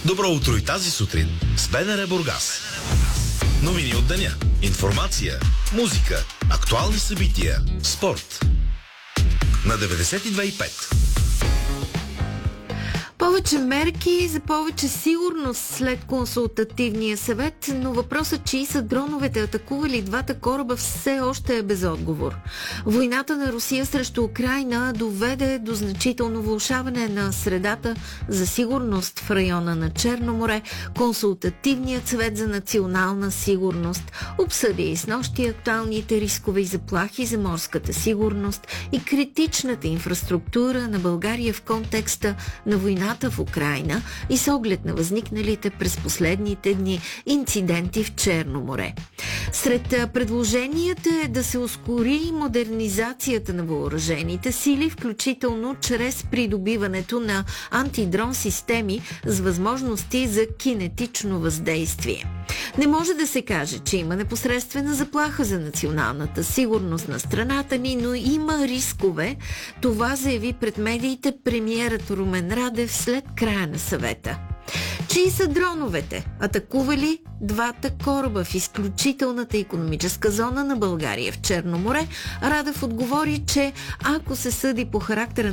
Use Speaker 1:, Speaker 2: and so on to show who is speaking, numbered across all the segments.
Speaker 1: Добро утро и тази сутрин с БНР Бургас. Новини от деня, информация, музика, актуални събития, спорт. На 92,5.
Speaker 2: Повече мерки за повече сигурност след консултативния съвет, но въпросът, чии са дроновете атакували двата кораба, все още е без отговор. Войната на Русия срещу Украйна доведе до значително влошаване на средата за сигурност в района на Черно море. Консултативният съвет за национална сигурност обсъди и снощи актуалните рискове и заплахи за морската сигурност и критичната инфраструктура на България в контекста на войната в Украйна и с оглед на възникналите през последните дни инциденти в Черно море. Сред предложенията е да се ускори модернизацията на въоръжените сили, включително чрез придобиването на антидрон системи с възможности за кинетично въздействие. Не може да се каже, че има непосредствена заплаха за националната сигурност на страната ни, но има рискове. Това заяви пред медиите премиерът Румен Радев след края на съвета. Чии са дроновете, атакували двата кораба в изключителната икономическа зона на България в Черно море? Радев отговори, че ако се съди по характера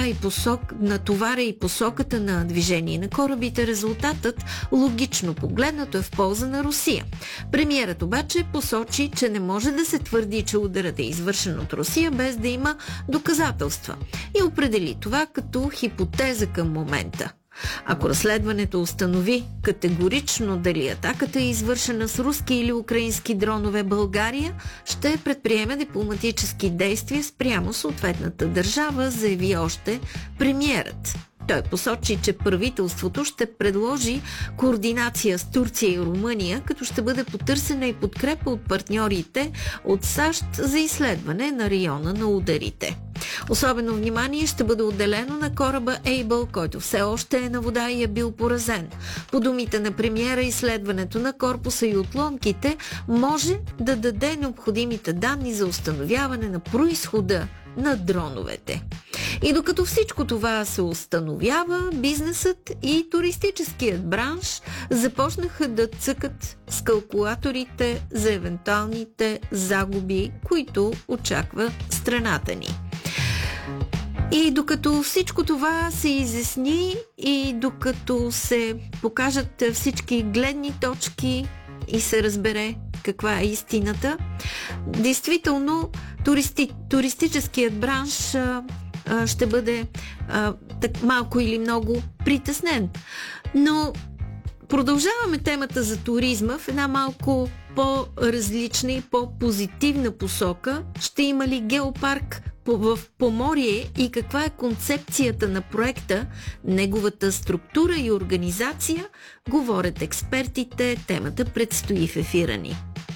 Speaker 2: на товара и посоката на движение на корабите, резултатът, логично погледнато, е в полза на Русия. Премиерът обаче посочи, че не може да се твърди, че ударът е извършен от Русия без да има доказателства и определи това като хипотеза към момента. Ако разследването установи категорично дали атаката е извършена с руски или украински дронове, България ще предприеме дипломатически действия спрямо съответната държава, заяви още премиерът. Той посочи, че правителството ще предложи координация с Турция и Румъния, като ще бъде потърсена и подкрепа от партньорите от САЩ за изследване на района на ударите. Особено внимание ще бъде отделено на кораба Able, който все още е на вода и е бил поразен. По думите на премиера, изследването на корпуса и отломките може да даде необходимите данни за установяване на произхода на дроновете. И докато всичко това се установява, бизнесът и туристическият бранш започнаха да цъкат с калкулаторите за евентуалните загуби, които очаква страната ни. И докато всичко това се изясни и докато се покажат всички гледни точки и се разбере каква е истината, действително туристическият бранш ще бъде малко или много притеснен. Но продължаваме темата за туризма в една малко по-различна и по-позитивна посока. Ще има ли геопарк в Поморие и каква е концепцията на проекта, неговата структура и организация, говорят експертите. Темата предстои в ефира ни.